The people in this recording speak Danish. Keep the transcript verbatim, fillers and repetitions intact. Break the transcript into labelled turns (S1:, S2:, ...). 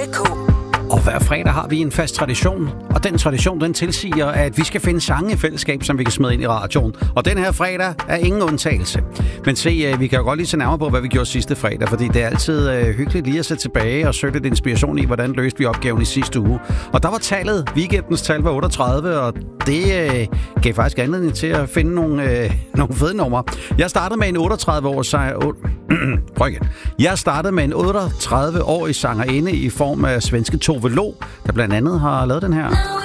S1: K.
S2: Og hver fredag har vi en fast tradition, og den tradition, den tilsiger, at vi skal finde sange i fællesskab, som vi kan smide ind i radioen. Og den her fredag er ingen undtagelse. Men se, vi kan jo godt lige se nærmere på, hvad vi gjorde sidste fredag, fordi det er altid øh, hyggeligt lige at sætte tilbage og søge lidt inspiration i, hvordan løste vi opgaven i sidste uge. Og der var tallet, weekendens tal var otteogtredive, og det øh, gav faktisk anledning til at finde nogle, øh, nogle fede numre. Jeg startede med en otteogtredive-års sanger... Prøv igen. Jeg startede med en otteogtredive-årig sangerinde i form af svenske Tove Lo, der blandt andet har lavet den her.